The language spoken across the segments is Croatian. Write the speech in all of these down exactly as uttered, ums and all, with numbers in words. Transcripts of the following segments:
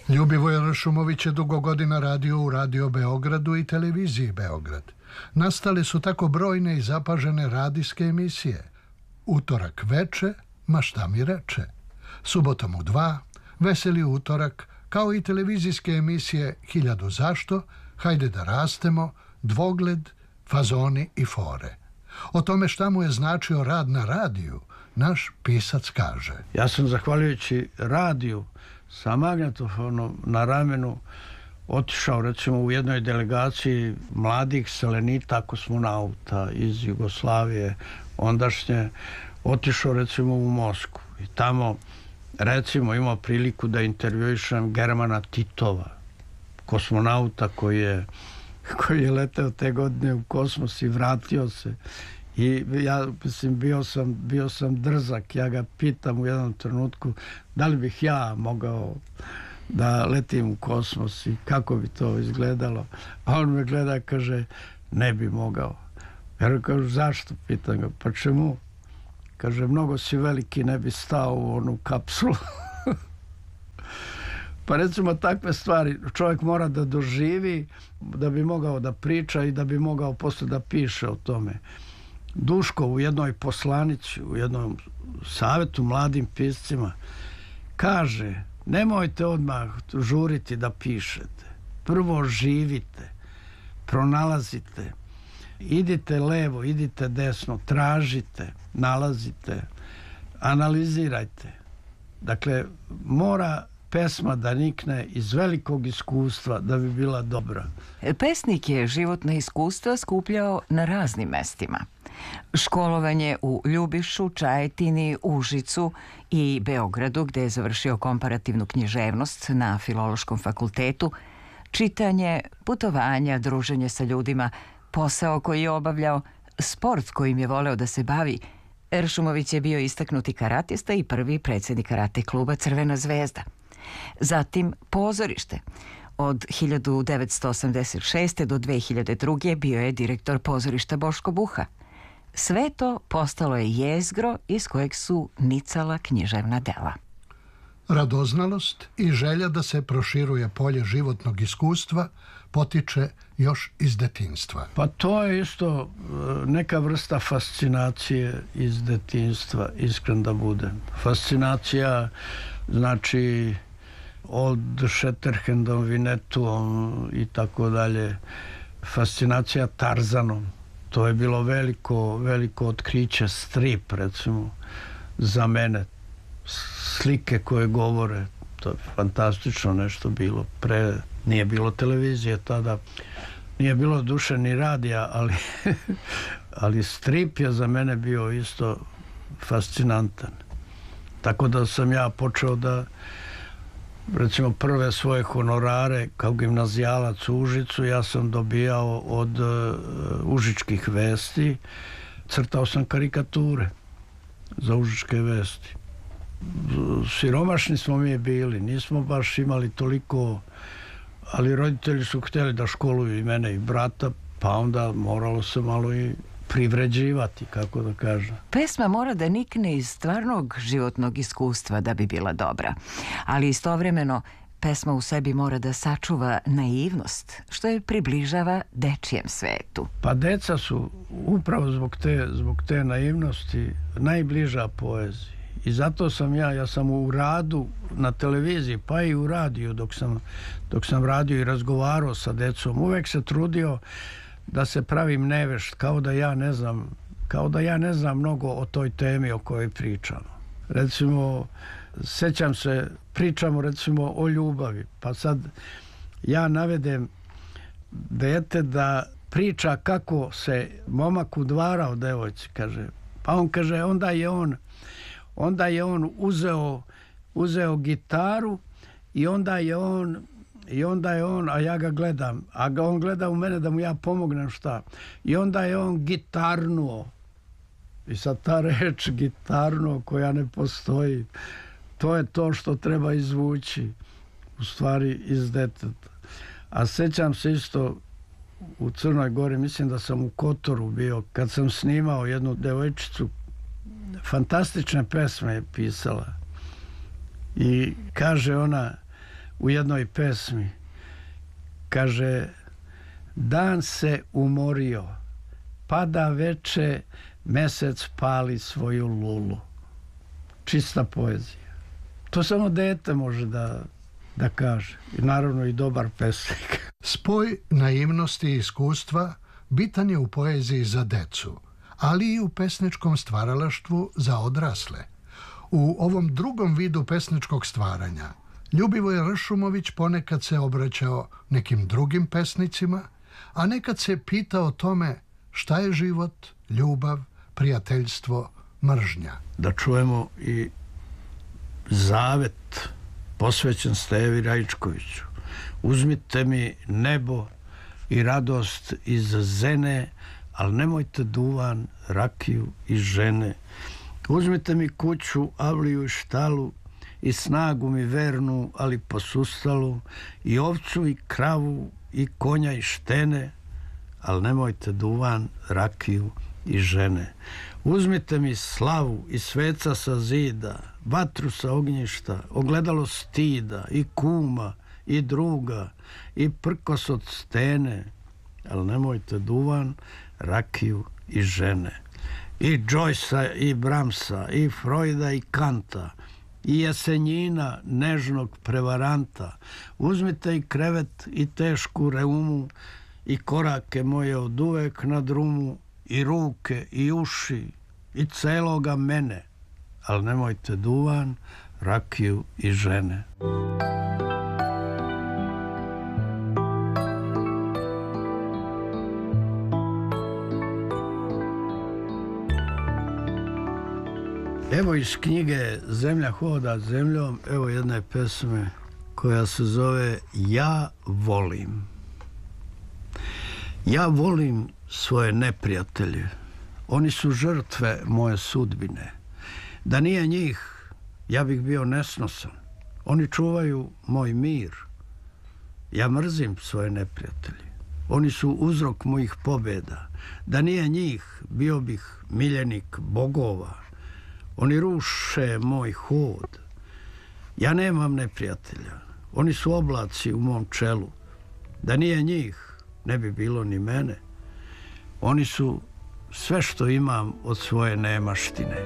Ljubivoj Ršumović je dugo godina radio u Radio Beogradu i televiziji Beograd. Nastale su tako brojne i zapažene radijske emisije. Utorak veče, ma šta mi reče. Subotom u dva, Veseli utorak, kao i televizijske emisije Hiljadu zašto, Hajde da rastemo, Dvogled, Fazoni i fore. O tome šta mu je značio rad na radiju, naš pisac kaže. Ja sam zahvaljujući radiju sa magnetofonom na ramenu otišao recimo u jednoj delegaciji mladih selenita kosmonauta iz Jugoslavije ondašnje, otišao recimo u Moskvu i tamo recimo imao priliku da intervjuišem Germana Titova, kosmonauta koji je koji je leteo te godine u kosmos i vratio se. I ja, mislim, bio sam, bio sam drzak. Ja ga pitam u jednom trenutku da li bih ja mogao da letim u kosmos i kako bi to izgledalo. A on me gleda i kaže, ne bi mogao. Ja kažem, zašto? Pitam ga, pa čemu? Kaže, mnogo si veliki, ne bi stao u onu kapsulu. Pa recimo takve stvari čovjek mora da doživi da bi mogao da priča i da bi mogao posle da piše o tome. Duško u jednoj poslanici, u jednom savjetu mladim piscima kaže, nemojte odmah žuriti da pišete. Prvo živite, pronalazite, idite levo, idite desno, tražite, nalazite, analizirajte. Dakle, mora pesma da nikne iz velikog iskustva da bi bila dobra. Pesnik je životna iskustva skupljao na raznim mestima. Školovanje u Ljubišu, Čajetini, Užicu i Beogradu, gde je završio komparativnu književnost na Filološkom fakultetu, čitanje, putovanja, druženje sa ljudima, posao koji je obavljao, sport kojim je voleo da se bavi. Ršumović je bio istaknuti karatista i prvi predsjednik karate kluba Crvena zvezda. Zatim pozorište. Od hiljadu devetsto osamdeset šeste. do dve hiljade druge. bio je direktor pozorišta Boško Buha. Sve to postalo je jezgro iz kojeg su nicala književna dela. Radoznalost i želja da se proširuje polje životnog iskustva potiče još iz detinjstva. Pa to je isto neka vrsta fascinacije iz detinjstva, iskren da budem. Fascinacija znači od Shatterhandom, Vinetuom i tako dalje. Fascinacija Tarzanom. To je bilo veliko, veliko otkriće, strip recimo za mene. Slike koje govore, to je fantastično nešto bilo. Pre nije bilo televizije tada, nije bilo duše ni radija, ali, ali strip je za mene bio isto fascinantan. Tako da sam ja počeo da recimo prve svoje honorare kao gimnazijalac u Užicu ja sam dobijao od uh, Užičkih vesti. Crtao sam karikature za Užičke vesti. Siromašni smo mi bili, nismo baš imali toliko, ali roditelji su htjeli da školuju i mene i brata, pa onda moralo se malo i privređivati, kako da kažem. Pesma mora da nikne iz stvarnog životnog iskustva da bi bila dobra, ali istovremeno pesma u sebi mora da sačuva naivnost, što je približava dečijem svetu. Pa deca su upravo zbog te, zbog te naivnosti najbliža poeziji. I zato sam ja, ja sam u radu na televiziji, pa i u radiju, dok sam, dok sam radio i razgovarao sa decom, uvek se trudio da se pravim nevešt, kao da ja ne znam, kao da ja ne znam mnogo o toj temi o kojoj pričamo. Recimo, sećam se, pričamo recimo o ljubavi, pa sad ja navedem dete da priča kako se momak udvarao devojci, kaže, pa on kaže, onda je on onda je on uzeo uzeo gitaru i onda je on I onda je on, a ja ga gledam, a ga on gleda u mene da mu ja pomognem šta. I onda je on gitarnuo. I sad ta reč gitarnuo koja ne postoji, to je to što treba izvući u stvari iz deteta. A sećam se isto u Crnoj Gori, mislim da sam u Kotoru bio, kad sam snimao jednu devojčicu, fantastične pesme je pisala. I kaže ona, u jednoj pesmi. Kaže, dan se umorio, pada veče, mesec pali svoju lulu. Čista poezija. To samo dete može da, da kaže. I naravno i dobar pesnik. Spoj naivnosti i iskustva bitan je u poeziji za decu, ali i u pesničkom stvaralaštvu za odrasle. U ovom drugom vidu pesničkog stvaranja Ljubivoje Ršumović ponekad se obraćao nekim drugim pesnicima, a nekad se pitao o tome šta je život, ljubav, prijateljstvo, mržnja. Da čujemo i zavet posvećen Stevi Raičkoviću. Uzmite mi nebo i radost iz zene, ali nemojte duvan, rakiju i žene. Uzmite mi kuću, avliju i štalu i snagu mi vernu, ali posustalu, i ovcu i kravu i konja i štene, ali nemojte duvan, rakiju i žene. Uzmite mi slavu i sveca sa zida, vatru sa ognjišta, ogledalo stida i kuma i druga i prkos od stene, ali nemojte duvan, rakiju i žene. I Joycea i Bramsa i Freuda i Kanta i Jesenjina nežnog prevaranta. Uzmite i krevet i tešku reumu i korake moje od uvek na drumu i ruke i uši i celoga mene, ali nemojte duvan, rakiju i žene. Evo iz knjige Zemlja hoda zemljom, evo jedne pesme koja se zove Ja volim. Ja volim svoje neprijatelje. Oni su žrtve moje sudbine. Da nije njih, ja bih bio nesnosan. Oni čuvaju moj mir. Ja mrzim svoje neprijatelje. Oni su uzrok mojih pobjeda. Da nije njih, bio bih miljenik bogova. Oni ruše moj hod. Ja nemam neprijatelja. Oni su oblaci u mom čelu. Da nije njih, ne bi bilo ni mene. Oni su sve što imam od svoje nemaštine.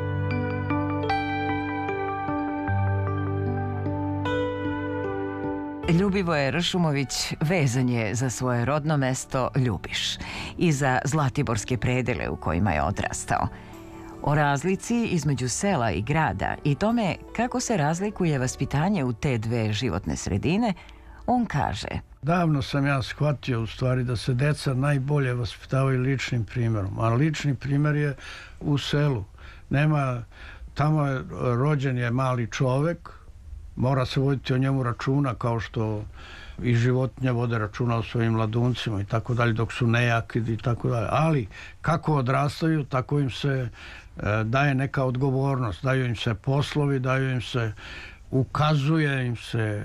Ljubivoje Ršumović vezan je za svoje rodno mesto Ljubiš i za zlatiborske predele u kojima je odrastao. O razlici između sela i grada i tome kako se razlikuje vaspitanje u te dve životne sredine, on kaže: Davno sam ja shvatio u stvari da se deca najbolje vaspitavaju ličnim primjerom, a lični primjer je u selu. Nema, tamo je rođen je mali čovek, mora se voditi o njemu računa kao što i životinje vode računa o svojim mladuncima i tako dalje, dok su nejaki i tako dalje. Ali kako odrastaju, tako im se e, daje neka odgovornost, daju im se poslovi, daju im se, ukazuje im se,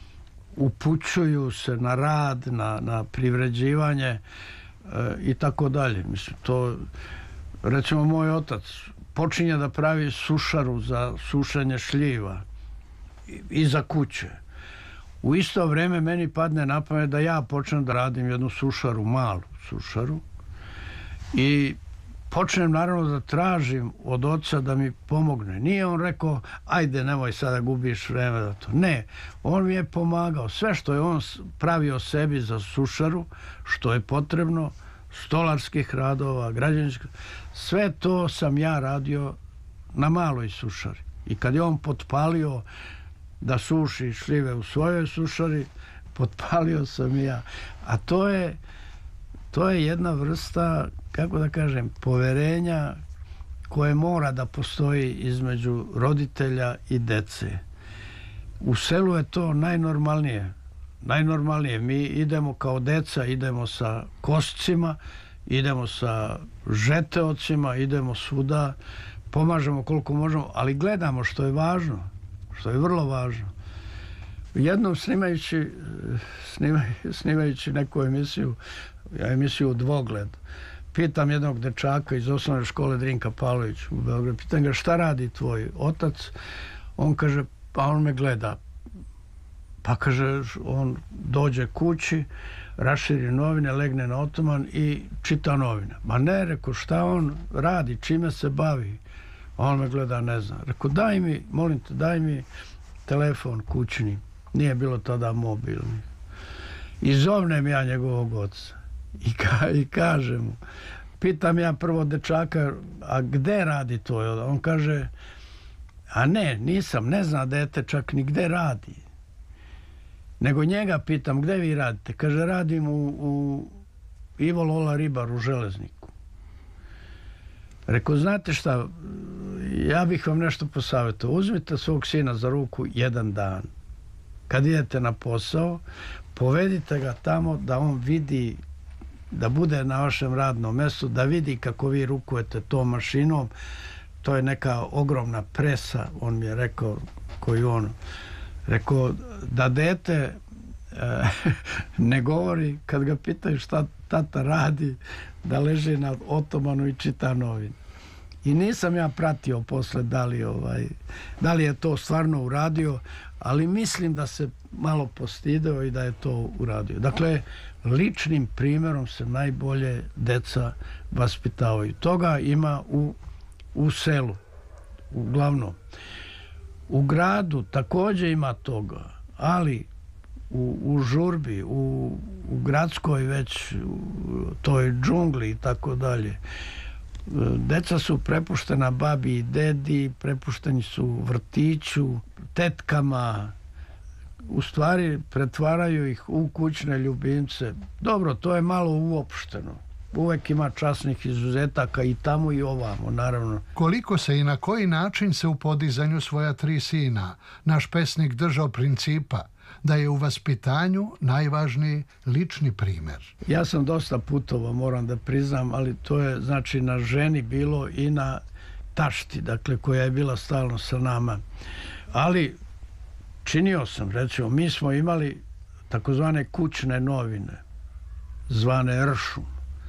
upućuju se na rad, na, na privređivanje e, i tako dalje. Mislim, to, recimo moj otac počinje da pravi sušaru za sušenje šljiva iza kuće. U isto vrijeme meni padne na pamet da ja počnem da radim jednu sušaru, malu sušaru, i počnem naravno da tražim od oca da mi pomogne. Nije on rekao, ajde nemoj sada gubiš vreme za to. Ne, on mi je pomagao. Sve što je on pravio sebi za sušaru, što je potrebno, stolarskih radova, građevinskih, sve to sam ja radio na maloj sušari. I kad je on potpalio da suši šljive u svojoj sušari, potpalio sam i ja. A to je, to je jedna vrsta, kako da kažem, poverenja koje mora da postoji između roditelja i dece. U selu je to najnormalnije. Najnormalnije. Mi idemo kao deca, idemo sa koscima, idemo sa žeteocima, idemo svuda, pomažemo koliko možemo, ali gledamo što je važno, što je vrlo važno. Jednom snimajući, snimaj, snimajući neku emisiju, emisiju Dvogled, pitam jednog dečaka iz osnovne škole Drinka Pavlović u Beogradu, pitam ga šta radi tvoj otac, on kaže, pa on me gleda. Pa kaže, on dođe kući, raširi novine, legne na otoman i čita novine. Ma ne, reko, šta on radi, čime se bavi? On me gleda, ne zna. Reko, daj mi, molim te, daj mi telefon kućni. Nije bilo tada mobilni. I zovnem ja njegovog oca. I, ka, i kaže mu, pitam ja prvo dečaka, a gde radi to? On kaže, a ne, nisam, ne zna dete čak ni gde radi. Nego njega pitam, gde vi radite? Kaže, radim u, u Ivo Lola Ribar u Železniku. Rekao, znate šta, ja bih vam nešto posavjetovao. Uzmite svog sina za ruku jedan dan. Kad idete na posao, povedite ga tamo da on vidi, da bude na vašem radnom mjestu, da vidi kako vi rukujete tom mašinom. To je neka ogromna presa, on mi je rekao, koju on rekao, da dete e, ne govori kad ga pitaju šta tata radi, da leži na otomanu i čita novine. I nisam ja pratio posle da li, ovaj, da li je to stvarno uradio, ali mislim da se malo postideo i da je to uradio. Dakle, ličnim primjerom se najbolje deca vaspitavaju. Toga ima u, u selu, uglavnom. U gradu također ima toga, ali u, u žurbi, u, u gradskoj već u toj džungli i tako dalje, deca su prepuštena babi i dedi, prepušteni su vrtiću, tetkama, u stvari pretvaraju ih u kućne ljubimce. Dobro, to je malo uopšteno. Uvek ima časnih izuzetaka i tamo i ovamo, naravno. Koliko se i na koji način se u podizanju svoja tri sina naš pesnik držao principa da je u vaspitanju najvažniji lični primjer? Ja sam dosta putovao, moram da priznam, ali to je znači na ženi bilo i na tašti, dakle, koja je bila stalno sa nama. Ali činio sam, recimo, mi smo imali takozvane kućne novine, zvane Ršum.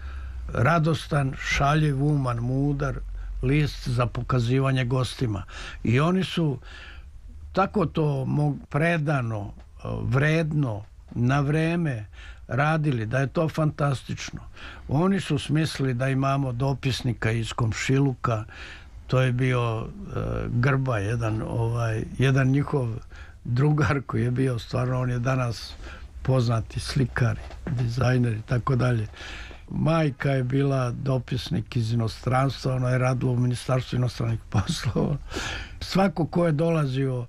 Radostan, šaljiv, uman, mudar, list za pokazivanje gostima. I oni su tako to predano, vredno, na vreme radili, da je to fantastično. Oni su smislili da imamo dopisnika iz komšiluka, to je bio uh, Grba, jedan, ovaj, jedan njihov drugar koji je bio, stvarno on je danas poznati slikar, dizajner i tako dalje. Majka je bila dopisnik iz inostranstva, ona je radila u Ministarstvu inostranih poslova. Svako ko je dolazio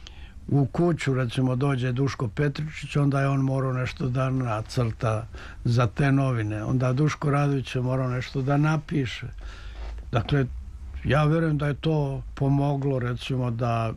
u kuću, recimo dođe Duško Petričić, onda je on morao nešto da nacrta za te novine. Onda Duško Radović je morao nešto da napiše. Dakle, ja vjerujem da je to pomoglo, recimo, da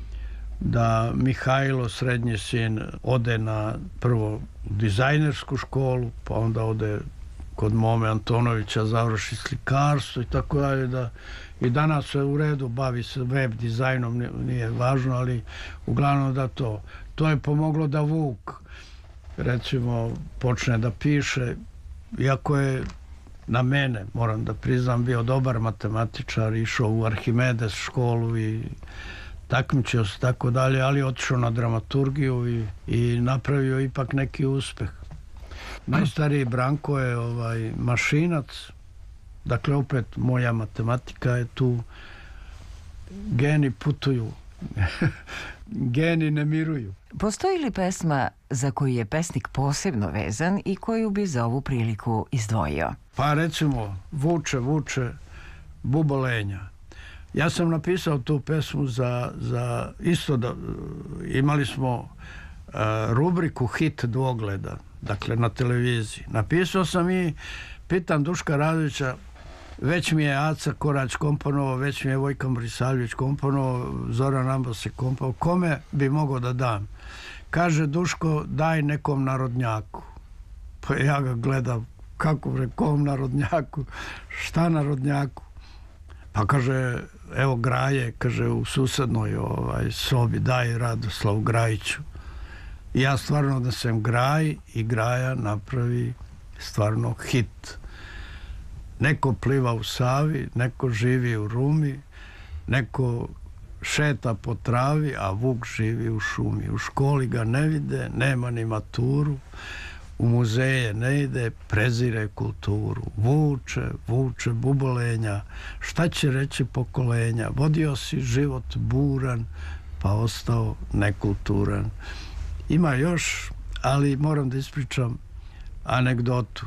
da Mihajlo, srednji sin, ode na prvo dizajnersku školu, pa onda ode kod Mome Antonovića, završi slikarstvo i tako dalje, da i danas se u redu bavi se web dizajnom, nije važno, ali uglavnom da to. To je pomoglo da Vuk, recimo, počne da piše, iako je na mene, moram da priznam, bio dobar matematičar, išao u Arhimedes školu i takmičio se tako dalje, ali otišao na dramaturgiju i, i napravio ipak neki uspeh. Najstariji Branko je ovaj mašinac, dakle opet moja matematika je tu, geni putuju, geni ne miruju. Postoji li pesma za koju je pesnik posebno vezan i koju bi za ovu priliku izdvojio? Pa recimo Vuče, vuče, bubolenja. Ja sam napisao tu pesmu za, za isto da imali smo uh, rubriku hit dvogleda, dakle na televiziji. Napisao sam i pitam Duška Radovića, već mi je Aca Korać komponovao, već mi je Vojka Morisaljević komponovao, Zoran Ambas je komponovao, kome bi mogao da dam? Kaže Duško, daj nekom narodnjaku. Pa ja ga gledam, kako bre, kom narodnjaku, šta narodnjaku? Pa kaže, evo Graje, kaže, u susednoj ovaj, sobi, daj Radoslavu Grajiću. I ja stvarno da sam Graj i Graja napravi stvarno hit. Neko pliva u Savi, neko živi u Rumi, neko šeta po travi, a vuk živi u šumi. U školi ga ne vide, nema ni maturu, u muzeje ne ide, prezire kulturu. Vuče, vuče bubolenja, šta će reći pokolenja? Vodio si život buran, pa ostao nekulturan. Ima još, ali moram da ispričam anegdotu.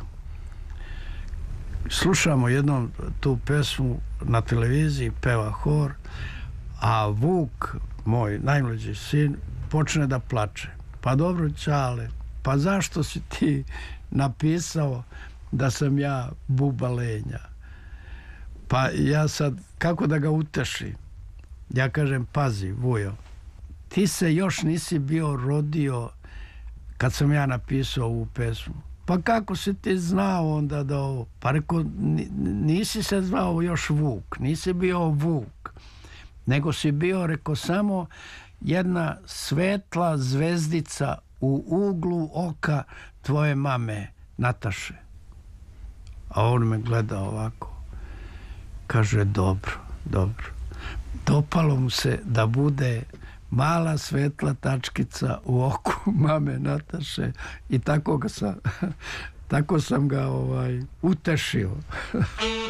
Slušamo jednom tu pesmu na televiziji, peva hor, a Vuk, moj najmlađi sin, počne da plače. Pa dobro, Ćale, pa zašto si ti napisao da sam ja bubalenja? Pa ja sad, kako da ga utešim? Ja kažem, pazi, Vujo, ti se još nisi bio rodio kad sam ja napisao ovu pesmu. Pa kako si ti znao onda da ovo? Pa reko, nisi se zvao još Vuk, nisi bio Vuk, nego si bio, reko, samo jedna svetla zvezdica u uglu oka tvoje mame, Nataše. A on me gleda ovako. Kaže, dobro, dobro. Dopalo mu se da bude mala svetla tačkica u oku mame Nataše i tako ga sam, tako sam ga ovaj, utešio.